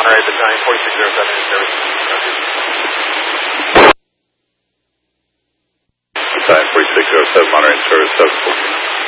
Monterey, Battalion 4607 in service. Battalion 4607, Monterey in service, 714.